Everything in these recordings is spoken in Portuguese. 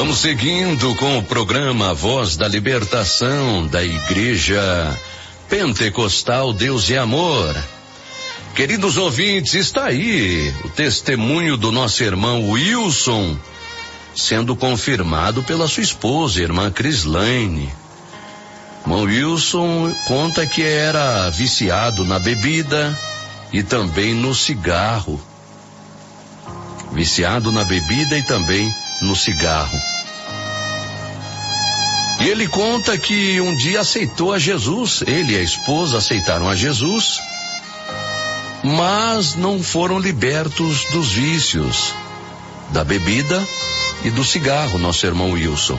Vamos seguindo com o programa Voz da Libertação da Igreja Pentecostal Deus e Amor. Queridos ouvintes, está aí o testemunho do nosso irmão Wilson, sendo confirmado pela sua esposa, irmã Crislaine. Irmão Wilson conta que era viciado na bebida e também no cigarro. Viciado na bebida e também no cigarro. E ele conta que um dia aceitou a Jesus, ele e a esposa aceitaram a Jesus, mas não foram libertos dos vícios, da bebida e do cigarro, nosso irmão Wilson.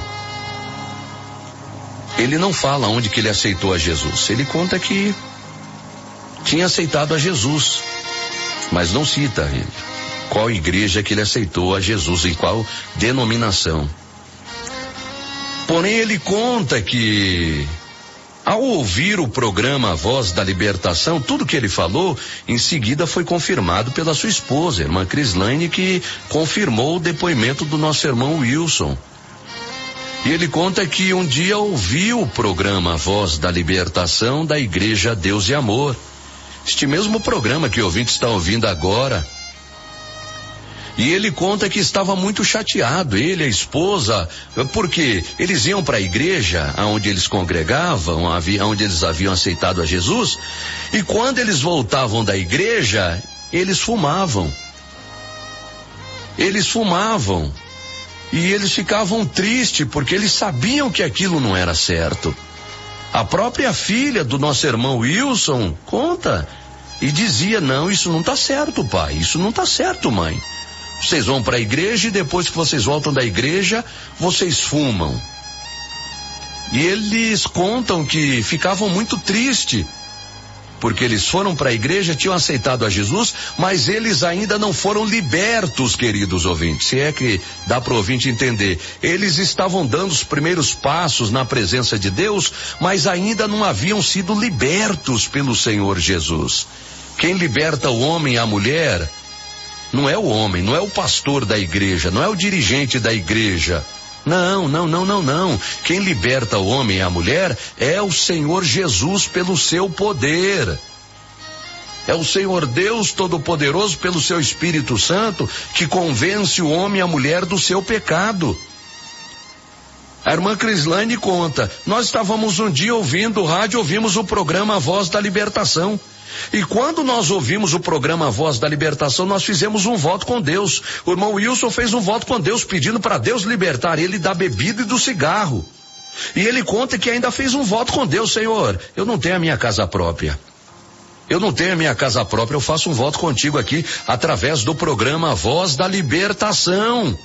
Ele não fala onde que ele aceitou a Jesus, ele conta que tinha aceitado a Jesus, mas não cita ele. Qual igreja que ele aceitou a Jesus, em qual denominação. Porém, ele conta que, ao ouvir o programa Voz da Libertação, tudo que ele falou, em seguida foi confirmado pela sua esposa, a irmã Crislaine, que confirmou o depoimento do nosso irmão Wilson. E ele conta que um dia ouviu o programa Voz da Libertação da Igreja Deus e Amor. Este mesmo programa que o ouvinte está ouvindo agora. E ele conta que estava muito chateado, ele e a esposa, porque eles iam para a igreja onde eles congregavam, onde eles haviam aceitado a Jesus, e quando eles voltavam da igreja, eles fumavam. Eles fumavam. E eles ficavam tristes, porque eles sabiam que aquilo não era certo. A própria filha do nosso irmão Wilson conta e dizia: não, isso não está certo, pai, isso não está certo, mãe. Vocês vão para a igreja e depois que vocês voltam da igreja, vocês fumam. E eles contam que ficavam muito tristes, porque eles foram para a igreja, tinham aceitado a Jesus, mas eles ainda não foram libertos, queridos ouvintes, se é que dá para o ouvinte entender. Eles estavam dando os primeiros passos na presença de Deus, mas ainda não haviam sido libertos pelo Senhor Jesus. Quem liberta o homem e a mulher não é o homem, não é o pastor da igreja, não é o dirigente da igreja. Não. Quem liberta o homem e a mulher é o Senhor Jesus pelo seu poder. É o Senhor Deus Todo-Poderoso pelo seu Espírito Santo que convence o homem e a mulher do seu pecado. A irmã Crislaine conta, nós estávamos um dia ouvindo o rádio, ouvimos o programa Voz da Libertação. E quando nós ouvimos o programa Voz da Libertação, nós fizemos um voto com Deus. O irmão Wilson fez um voto com Deus, pedindo para Deus libertar ele da bebida e do cigarro. E ele conta que ainda fez um voto com Deus: Senhor, eu não tenho a minha casa própria. Eu não tenho a minha casa própria, eu faço um voto contigo aqui, através do programa Voz da Libertação.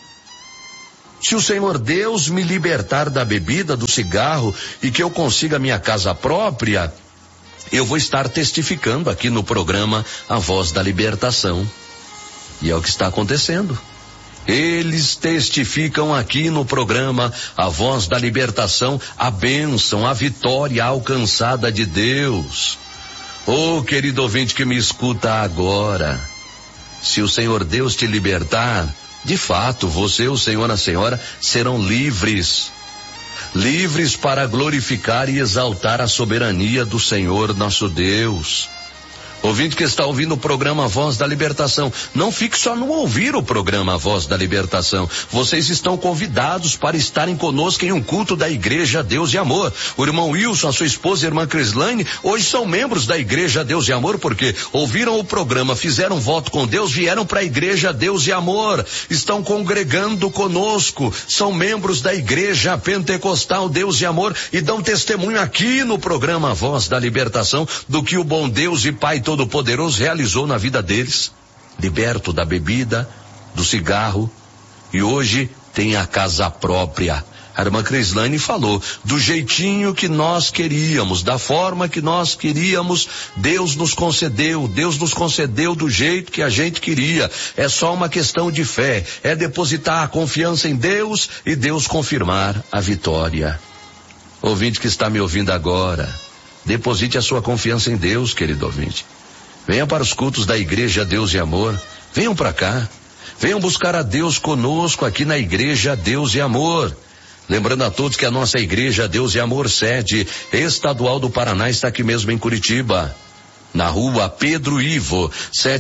Se o Senhor Deus me libertar da bebida, do cigarro, e que eu consiga a minha casa própria, eu vou estar testificando aqui no programa A Voz da Libertação. E é o que está acontecendo. Eles testificam aqui no programa A Voz da Libertação a bênção, a vitória alcançada de Deus. Oh, querido ouvinte que me escuta agora, se o Senhor Deus te libertar, de fato, você, o Senhor, a senhora serão livres. Livres para glorificar e exaltar a soberania do Senhor nosso Deus. Ouvinte que está ouvindo o programa Voz da Libertação, não fique só no ouvir o programa Voz da Libertação. Vocês estão convidados para estarem conosco em um culto da Igreja Deus e Amor. O irmão Wilson, a sua esposa, a irmã Crislaine, hoje são membros da Igreja Deus e Amor, porque ouviram o programa, fizeram voto com Deus, vieram para a Igreja Deus e Amor, estão congregando conosco, são membros da Igreja Pentecostal Deus e Amor e dão testemunho aqui no programa Voz da Libertação do que o bom Deus e Pai Todo-Poderoso realizou na vida deles, liberto da bebida, do cigarro, e hoje tem a casa própria. A irmã Crislaine falou, do jeitinho que nós queríamos, da forma que nós queríamos, Deus nos concedeu do jeito que a gente queria. É só uma questão de fé, é depositar a confiança em Deus e Deus confirmar a vitória. Ouvinte que está me ouvindo agora, deposite a sua confiança em Deus, querido ouvinte. Venha para os cultos da Igreja Deus e Amor. Venham para cá. Venham buscar a Deus conosco aqui na Igreja Deus e Amor. Lembrando a todos que a nossa Igreja Deus e Amor sede estadual do Paraná está aqui mesmo em Curitiba, na rua Pedro Ivo,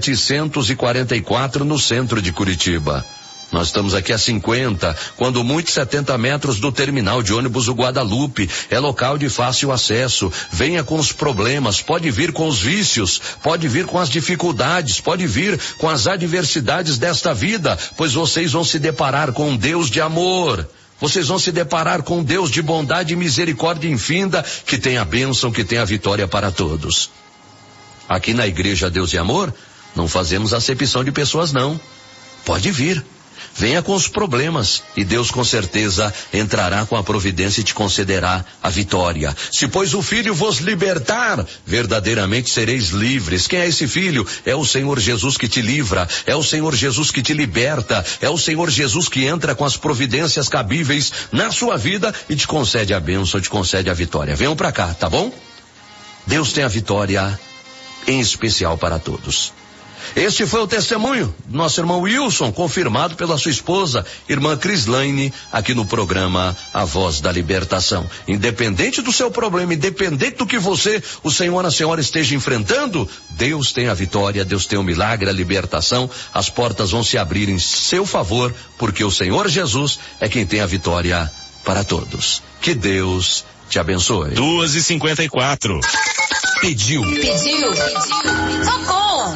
744, no centro de Curitiba. Nós estamos aqui a 50, quando muito 70 metros do terminal de ônibus o Guadalupe. É local de fácil acesso. Venha com os problemas, pode vir com os vícios, pode vir com as dificuldades, pode vir com as adversidades desta vida, pois vocês vão se deparar com um Deus de amor. Vocês vão se deparar com um Deus de bondade e misericórdia infinda, que tem a bênção, que tem a vitória para todos. Aqui na Igreja Deus e Amor, não fazemos acepção de pessoas não. Pode vir. Venha com os problemas e Deus com certeza entrará com a providência e te concederá a vitória. Se pois o Filho vos libertar, verdadeiramente sereis livres. Quem é esse Filho? É o Senhor Jesus que te livra, é o Senhor Jesus que te liberta, é o Senhor Jesus que entra com as providências cabíveis na sua vida e te concede a bênção, te concede a vitória. Venham pra cá, tá bom? Deus tem a vitória em especial para todos. Este foi o testemunho do nosso irmão Wilson, confirmado pela sua esposa, irmã Crislaine, aqui no programa A Voz da Libertação. Independente do seu problema, independente do que você, o Senhor, a senhora esteja enfrentando, Deus tem a vitória, Deus tem o milagre, a libertação, as portas vão se abrir em seu favor, porque o Senhor Jesus é quem tem a vitória para todos. Que Deus te abençoe. 2h54. Pediu. Socorro!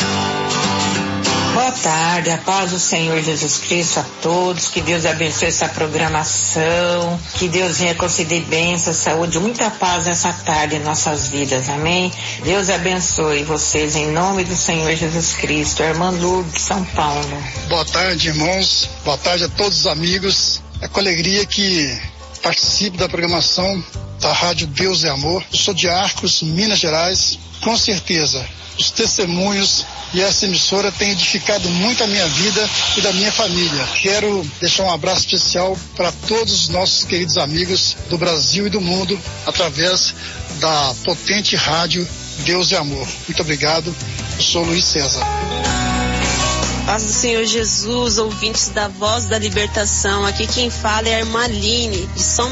Boa tarde, a paz do Senhor Jesus Cristo a todos, que Deus abençoe essa programação, que Deus venha conceder bênção, saúde, muita paz nessa tarde em nossas vidas, amém? Deus abençoe vocês em nome do Senhor Jesus Cristo. Irmã Lourdes de São Paulo. Boa tarde, irmãos, boa tarde a todos os amigos, é com alegria que participo da programação da Rádio Deus e Amor. Eu sou de Arcos, Minas Gerais, com certeza os testemunhos e essa emissora tem edificado muito a minha vida e da minha família. Quero deixar um abraço especial para todos os nossos queridos amigos do Brasil e do mundo, através da potente rádio Deus e Amor. Muito obrigado. Eu sou Luiz César. Paz do Senhor Jesus, ouvintes da Voz da Libertação. Aqui quem fala é a irmã Aline, de São